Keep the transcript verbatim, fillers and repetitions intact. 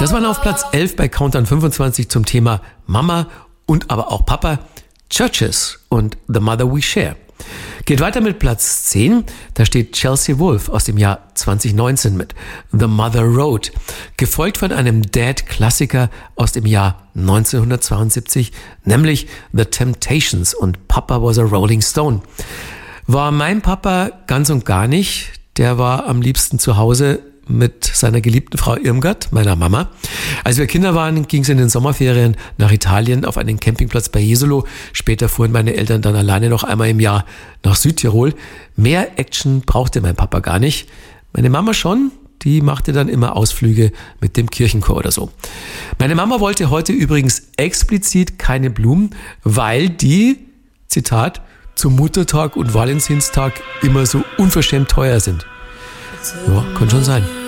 Das waren auf Platz elf bei Countdown fünfundzwanzig zum Thema Mama und aber auch Papa, Churches und The Mother We Share. Geht weiter mit Platz zehn, da steht Chelsea Wolfe aus dem Jahr zwanzig neunzehn mit The Mother Road, gefolgt von einem Dad-Klassiker aus dem Jahr neunzehnhundertzweiundsiebzig, nämlich The Temptations und Papa Was a Rolling Stone. War mein Papa ganz und gar nicht, der war am liebsten zu Hause mit seiner geliebten Frau Irmgard, meiner Mama. Als wir Kinder waren, ging es in den Sommerferien nach Italien auf einen Campingplatz bei Jesolo. Später fuhren meine Eltern dann alleine noch einmal im Jahr nach Südtirol. Mehr Action brauchte mein Papa gar nicht. Meine Mama schon, die machte dann immer Ausflüge mit dem Kirchenchor oder so. Meine Mama wollte heute übrigens explizit keine Blumen, weil die, Zitat, zum Muttertag und Valentinstag immer so unverschämt teuer sind. Ja, kann schon sein.